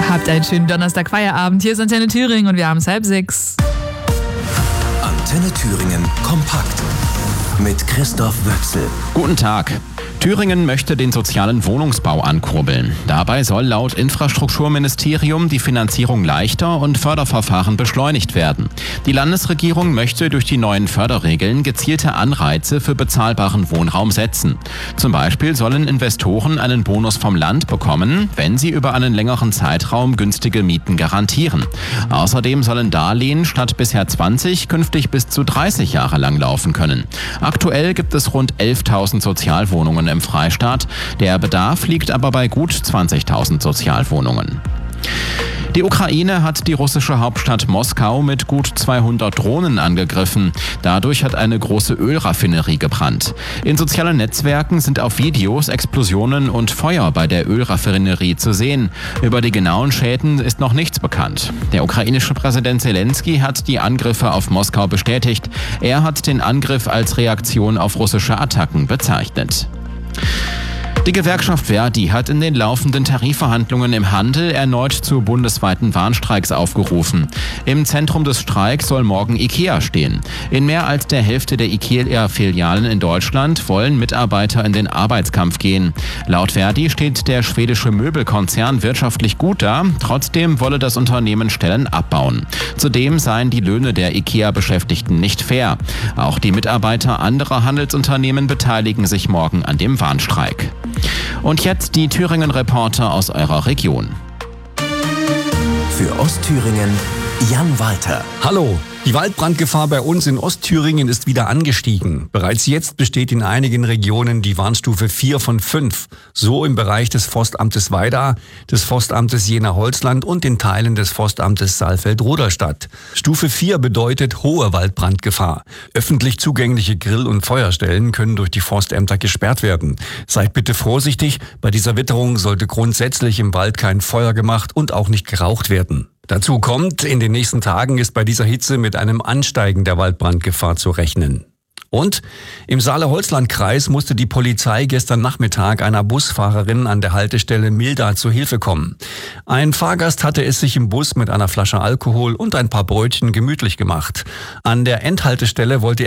Habt einen schönen Donnerstag-Feierabend. Hier ist Antenne Thüringen und wir haben es 5:30. Antenne Thüringen kompakt mit Christoph Wöchsel. Guten Tag. Thüringen möchte den sozialen Wohnungsbau ankurbeln. Dabei soll laut Infrastrukturministerium die Finanzierung leichter und Förderverfahren beschleunigt werden. Die Landesregierung möchte durch die neuen Förderregeln gezielte Anreize für bezahlbaren Wohnraum setzen. Zum Beispiel sollen Investoren einen Bonus vom Land bekommen, wenn sie über einen längeren Zeitraum günstige Mieten garantieren. Außerdem sollen Darlehen statt bisher 20 künftig bis zu 30 Jahre lang laufen können. Aktuell gibt es rund 11.000 Sozialwohnungen im Freistaat. Der Bedarf liegt aber bei gut 20.000 Sozialwohnungen. Die Ukraine hat die russische Hauptstadt Moskau mit gut 200 Drohnen angegriffen. Dadurch hat eine große Ölraffinerie gebrannt. In sozialen Netzwerken sind auf Videos Explosionen und Feuer bei der Ölraffinerie zu sehen. Über die genauen Schäden ist noch nichts bekannt. Der ukrainische Präsident Zelensky hat die Angriffe auf Moskau bestätigt. Er hat den Angriff als Reaktion auf russische Attacken bezeichnet. Die Gewerkschaft ver.di hat in den laufenden Tarifverhandlungen im Handel erneut zu bundesweiten Warnstreiks aufgerufen. Im Zentrum des Streiks soll morgen IKEA stehen. In mehr als der Hälfte der IKEA-Filialen in Deutschland wollen Mitarbeiter in den Arbeitskampf gehen. Laut ver.di steht der schwedische Möbelkonzern wirtschaftlich gut da, trotzdem wolle das Unternehmen Stellen abbauen. Zudem seien die Löhne der IKEA-Beschäftigten nicht fair. Auch die Mitarbeiter anderer Handelsunternehmen beteiligen sich morgen an dem Warnstreik. Und jetzt die Thüringen-Reporter aus eurer Region. Für Ostthüringen Jan Walter. Hallo, die Waldbrandgefahr bei uns in Ostthüringen ist wieder angestiegen. Bereits jetzt besteht in einigen Regionen die Warnstufe 4 von 5. So im Bereich des Forstamtes Weida, des Forstamtes Jena-Holzland und in Teilen des Forstamtes Saalfeld-Ruderstadt. Stufe 4 bedeutet hohe Waldbrandgefahr. Öffentlich zugängliche Grill- und Feuerstellen können durch die Forstämter gesperrt werden. Seid bitte vorsichtig, bei dieser Witterung sollte grundsätzlich im Wald kein Feuer gemacht und auch nicht geraucht werden. Dazu kommt, in den nächsten Tagen ist bei dieser Hitze mit einem Ansteigen der Waldbrandgefahr zu rechnen. Und im Saale-Holzland-Kreis musste die Polizei gestern Nachmittag einer Busfahrerin an der Haltestelle Milda zu Hilfe kommen. Ein Fahrgast hatte es sich im Bus mit einer Flasche Alkohol und ein paar Brötchen gemütlich gemacht. An der Endhaltestelle wollte